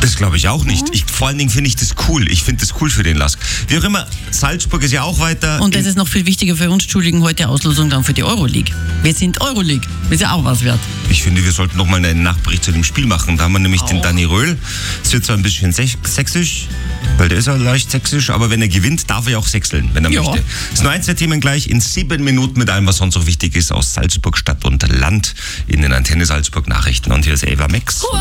Das glaube ich auch nicht. Vor allen Dingen finde ich das cool. Ich finde das cool für den LASK. Wie auch immer, Salzburg ist ja auch weiter. Und das ist noch viel wichtiger für uns, Entschuldigung, heute Auslosung dann für die Euroleague. Wir sind Euroleague. Ist ja auch was wert. Ich finde, wir sollten noch mal einen Nachbericht zu dem Spiel machen. Da haben wir nämlich den Danny Röhl. Es wird zwar ein bisschen sächsisch, weil der ist ja leicht sächsisch, aber wenn er gewinnt, darf er ja auch sächseln, wenn er möchte. Es ist nur eins der Themen gleich in 7 Minuten mit allem, was sonst noch wichtig ist aus Salzburg, Stadt und Land in den Antenne Salzburg Nachrichten. Und hier ist Ava Max.